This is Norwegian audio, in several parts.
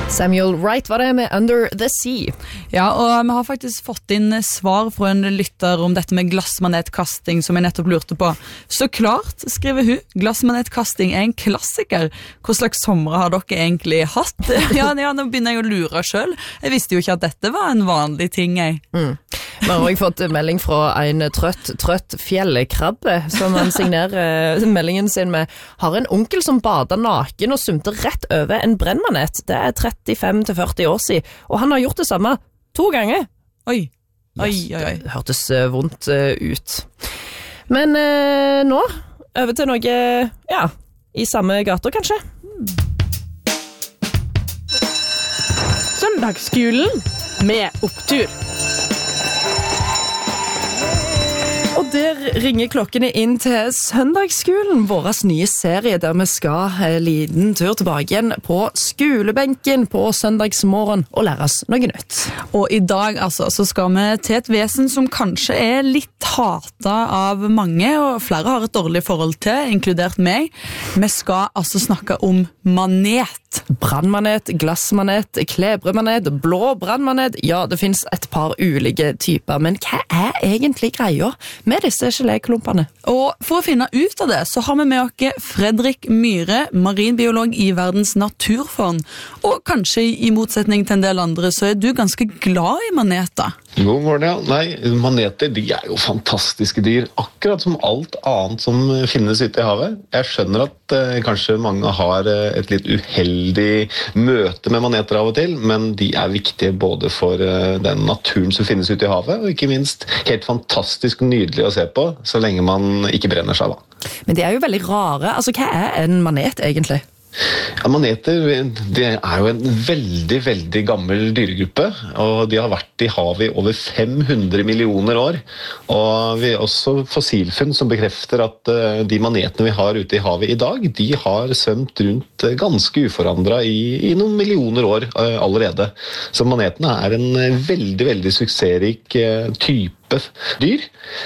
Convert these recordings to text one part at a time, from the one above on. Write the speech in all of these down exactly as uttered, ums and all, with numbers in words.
Samuel Wright var det med Under the Sea. Ja, og vi har faktisk fått inn svar fra en lytter om dette med glassmanetkasting, som jeg nettopp lurte på. Så klart, skriver hun, glassmanetkasting er en klassiker. Hva slags somre har dere egentlig hatt? Ja, ja, nå begynner jeg å lure selv. Jeg visste jo ikke at dette var en vanlig ting, jeg. Mm. Vi har også fått melding fra en trøtt, trøtt fjellkrabbe, som han signerer meldingen sin med: har en onkel som bader naken og sumte rett over en brennmanet. Det er trettifem til førti år siden, og han har gjort det samme to ganger. Oi, oi, yes, oi, oi. Det hørtes vondt uh, ut. Men uh, nå, over til noe, ja, i samme gater kanskje. Søndagsskolen med opptur. Og der ringer klokkene inn til Søndagsskolen, våres nye serie der vi skal en liten tur tilbake igjen på skolebenken på søndagsmorgen og lære oss noe nytt. Og i dag altså, så skal vi til et vesen som kanskje er litt hatet av mange, og flere har et dårlig forhold til, inkludert meg. Vi skal altså snakke om manet. Brannmanet, glassmanet, klebremanet, blå brannmanet. Ja, det finnes et par ulike typer, men hva er egentlig greia med disse geléklumpene? Og for å finne ut av det, så har vi med oss Fredrik Myhre, marinbiolog i Verdens naturfond. Og kanskje i motsetning til en del andre, så er du ganske glad i maneter. God morgen, ja. Nei, maneter, de er jo fantastiske dyr, akkurat som alt annet som finnes ute i havet. Jeg skjønner at eh, kanskje mange har eh, et litt uheldig møte med maneter av og til, men de er viktige både for eh, den naturen som finnes ute i havet, og ikke minst helt fantastisk nydelig å se på, så lenge man ikke brenner seg da. Men de er jo veldig rare. Altså, hva er en manet egentlig? Ja, maneter, det er jo en veldig, veldig gammel dyregruppe, og de har vært i havet i over fem hundre millioner år. Og vi har også fossilfunn som bekrefter at de manetene vi har ute i havet i dag, de har svømt rundt ganske uforandret i, i noen millioner år allerede. Så manetene er en veldig, veldig suksessrik type dyr,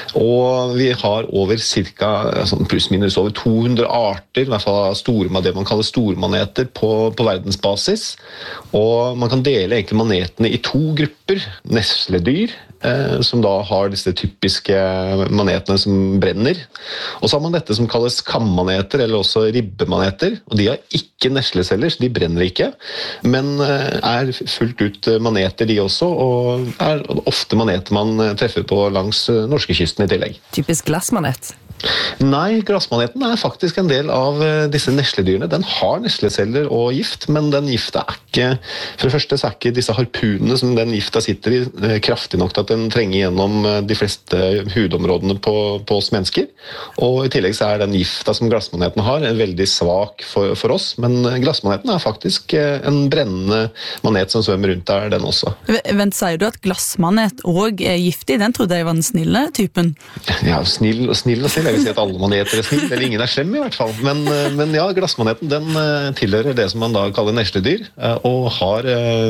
og vi har over cirka pluss minus over to hundre arter, i hvert fall store, det man kaller stormaneter på, på verdensbasis, og man kan dele egentlig manetene i to grupper: nesledyr, eh, som da har disse typiske manetene som brenner, og så har man dette som kalles kammaneter, eller også ribbemaneter, og de har ikke nesleceller, så de brenner ikke, men eh, er fullt ut maneter de også, og er ofte maneter man treffer på på langs norskekysten i tillegg. Typisk glassmanet? Nei, glassmaneten er faktisk en del av disse nesledyrene. Den har nesleceller og gift, men den gifta er ikke, for det første så er ikke disse harpunene som den gifta sitter i kraftig nok til at den trenger gjennom de fleste hudområdene på, på oss mennesker. Og i tillegg så er den gifta som glassmaneten har veldig svak for, for oss, men glassmaneten er faktisk en brennende manet som svømmer rundt der, den også. Vent, sier du at glassmanet også er giftig? Den trodde jeg var den snille typen. Ja, snill og snill og snill. Jeg vil si at alle maneter er snill, eller ingen er slem i hvert fall. Men, men ja, glassmaneten den tilhører det som man da kaller nesledyr, og har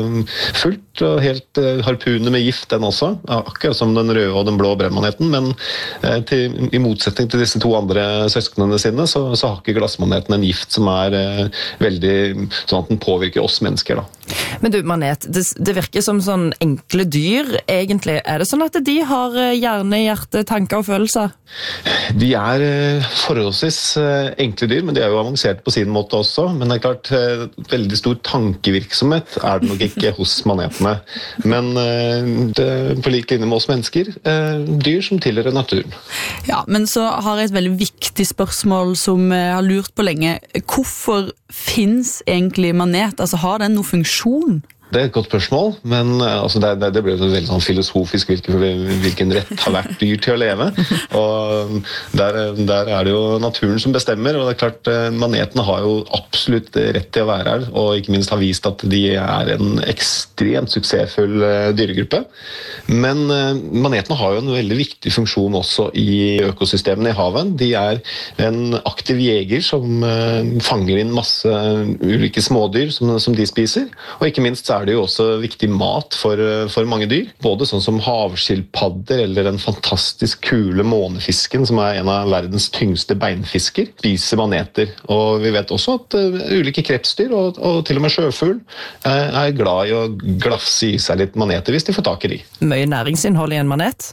fullt og helt harpuner med gift den også, akkurat som den røde og den blå brennmaneten, men til, i motsetning til disse to andre søsknene sine, så, så har ikke glassmaneten en gift som er veldig sånn at den påvirker oss mennesker da. Men du, manet, det, det virker som sånn enkle dyr, egentlig. Er det sånn at de har hjerne, hjerte, tanker og følelser? De er forholdsvis enkle dyr, men de er jo avansert på sin måte også. Men det er klart, veldig stor tankevirksomhet er det nok ikke hos manetene. Men det, på like linje med oss mennesker, dyr som tilhører naturen. Ja, men så har jeg et veldig viktig spørsmål som jeg har lurt på lenge. Hvorfor finnes egentlig manet? Altså, har den noen funksjon? Det er et godt spørsmål, men altså, det, det, det blir jo veldig sånn filosofisk hvilken, hvilken rett har hvert dyr til å leve. Og der, der er det jo naturen som bestemmer, og det er klart manetene har jo absolutt rett til å være her, og ikke minst har vist at de er en ekstremt suksessfull dyregruppe. Men manetene har jo en veldig viktig funksjon også i økosystemene i havet. De er en aktiv jeger som fanger inn masse ulike smådyr som, som de spiser, og ikke minst så er er det jo også viktig mat for, for mange dyr. Både sånn som havskilpadder eller den fantastisk kule månefisken, som er en av verdens tyngste beinfisker, spiser maneter. Og vi vet også at uh, ulike krepsdyr og, og til og med sjøfugl uh, er glad i å glafse i seg litt maneter hvis de får tak i de. Mye næringsinnhold i en manet?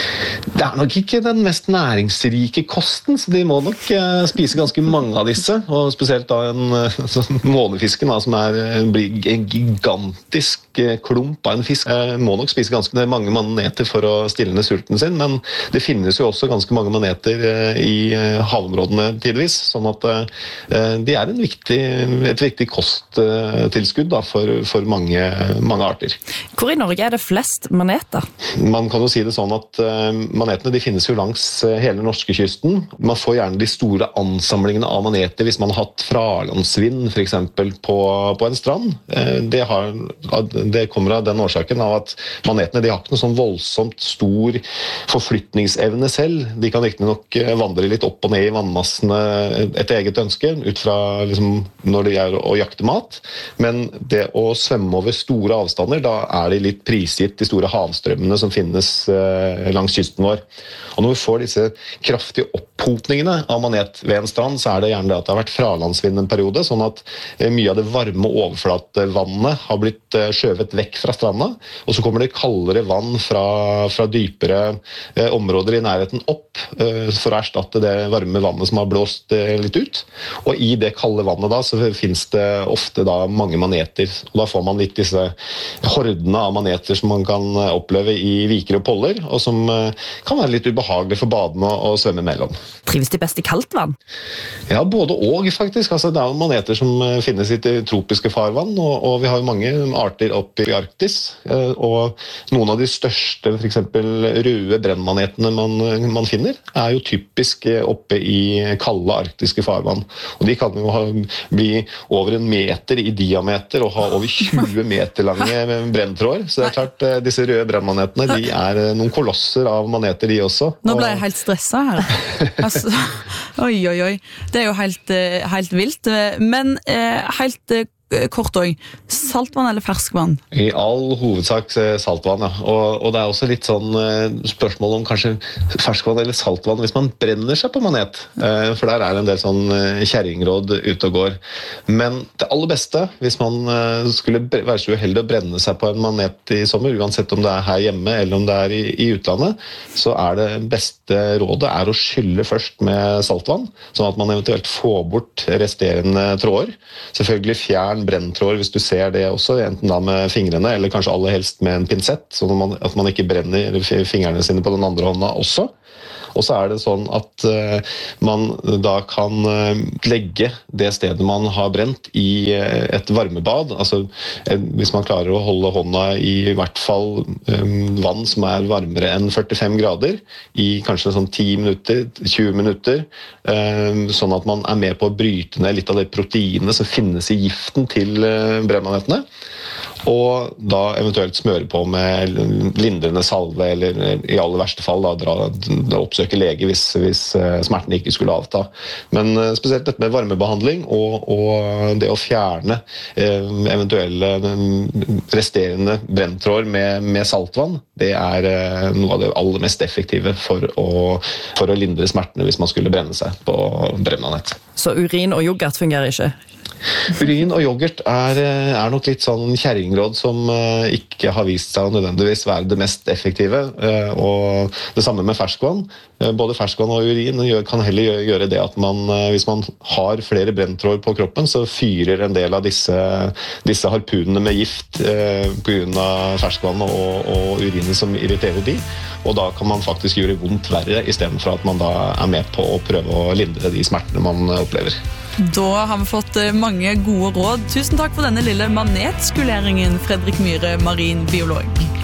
Det er nok ikke den mest næringsrike kosten, så de må nok uh, spise ganske mange av disse, og spesielt da en uh, sånn månefisken da, som er, blir en gigantisk uh, klump av en fisk. Uh, må nok spise ganske mange maneter for å stille ned sulten sin, men det finnes jo også ganske mange maneter uh, i uh, havområdene tidligvis, sånn at uh, de er en viktig, et viktig kosttilskudd da, for, for mange, mange arter. Hvor i Norge er det flest maneter? Man kan jo si det sånn at manetene de finnes jo langs hele norskekysten. Man får gjerne de store ansamlingene av maneter hvis man har hatt fralandsvind for eksempel på, på en strand. Det, har, det kommer av den årsaken av at manetene de har ikke noe sånn voldsomt stor forflytningsevne selv. De kan ikke nok vandre litt opp og ned i vannmassene etter eget ønske, ut fra liksom, når det er å jakte mat. Men det å svømme over store avstander, da er de litt prisgitt de store havstrømmene som finnes langs kysten vår. Og når vi får disse kraftige opphopningene av manet ved en strand, så er det gjerne det at det har vært fralandsvind en periode, sånn at mye av det varme overflatevannet har blitt skjøvet vekk fra stranda, og så kommer det kaldere vann fra, fra dypere eh, områder i nærheten opp eh, for å erstatte det varme vannet som har blåst eh, litt ut. Og i det kalde vannet da, så finnes det ofte da mange maneter, og da får man litt disse hordene av maneter som man kan oppleve i viker og poller, og som kan være litt ubehagelig for badene å svømme mellom. Trives de best i kaldt vann? Ja, både og faktisk. Altså, det er jo maneter som finnes i tropiske farvann, og, og vi har jo mange arter oppe i Arktis, og noen av de største, for eksempel røde brennmanetene man, man finner, er jo typisk oppe i kalde arktiske farvann. Og de kan jo ha, bli over en meter i diameter og ha over tjue meter lange brenntråder, så det er klart, disse røde brennmanetene, de er noen kolosser av maneter de også. Nå ble jeg helt stresset her. Altså, oi, oi, oi. Det er jo helt, helt vilt. Men helt kort også, saltvann eller ferskvann? I all hovedsak saltvann, ja. Og, og det er også litt sånn spørsmål om kanskje ferskvann eller saltvann hvis man brenner seg på manet. For der er en del sånn kjerringråd ute og går. Men det aller beste, hvis man skulle være så uheldig å brenne seg på en manet i sommer, uansett om det er her hjemme eller om det er i, i utlandet, så er det beste rådet er å skylle først med saltvann, sånn at man eventuelt får bort resterende tråder. Selvfølgelig fjern brenntråder hvis du ser det også, enten da med fingrene eller kanskje aller helst med en pinsett, sånn at man, at man ikke brenner fingrene sine på den andre hånda også. Og så er det sånn at uh, man da kan uh, legge det stedet man har brent i uh, et varmebad. Altså uh, hvis man klarer å holde hånda i i hvert fall um, vann som er varmere enn førtifem grader, i kanskje sånn ti minutter, tjue minutter, uh, sånn at man er med på å bryte ned litt av det proteinet som finnes i giften til uh, brennmanetene. Og da eventuelt smøre på med lindrende salve, eller i aller verste fall da, dra, da oppsøke lege hvis, hvis smerten ikke skulle avta. Men spesielt dette med varmebehandling og, og det å fjerne eh, eventuelle resterende brenntråder med, med saltvann, det er eh, noe av det aller mest effektive for å, for å lindre smertene hvis man skulle brenne seg på brennmanet. Så urin og yoghurt fungerer ikke? Urin og yoghurt er, er nok litt sånn kjerringråd som uh, ikke har vist seg å nødvendigvis være det mest effektive, uh, og det samme med ferskvann. Uh, både ferskvann og urin gjør, kan heller gjøre, gjøre det at man, uh, hvis man har flere brenntråder på kroppen, så fyrer en del av disse, disse harpunene med gift uh, på grunn av ferskvann og, og urinet som irriterer de, og da kan man faktisk gjøre vondt verre i stedet for at man da er med på å prøve å lindre de smertene man opplever. Da har vi fått mange gode råd. Tusen takk for denne lille manetskuleringen, Fredrik Myhre, marin biolog.